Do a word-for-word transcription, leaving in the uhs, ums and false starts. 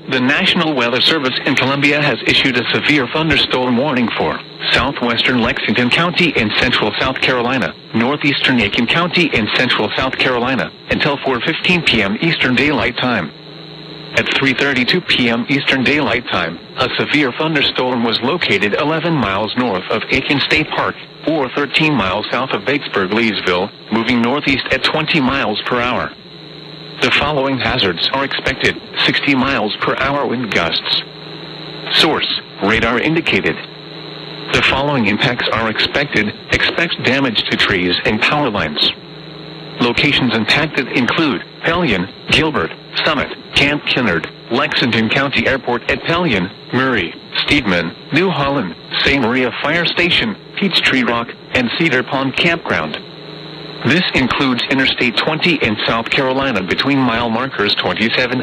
The National Weather Service in Columbia has issued a severe thunderstorm warning for southwestern Lexington County in central South Carolina, northeastern Aiken County in central South Carolina, until four fifteen p m Eastern Daylight Time. At three thirty-two p m Eastern Daylight Time, a severe thunderstorm was located eleven miles north of Aiken State Park, or thirteen miles south of Batesburg-Leesville, moving northeast at twenty miles per hour. The following hazards are expected: sixty miles per hour wind gusts. Source: radar indicated. The following impacts are expected. Expect damage to trees and power lines. Locations impacted include Pellion, Gilbert, Summit, Camp Kinnard, Lexington County Airport at Pellion, Murray, Steedman, New Holland, Saint Maria Fire Station, Peachtree Rock, and Cedar Pond Campground. This includes Interstate twenty in South Carolina between mile markers twenty-seven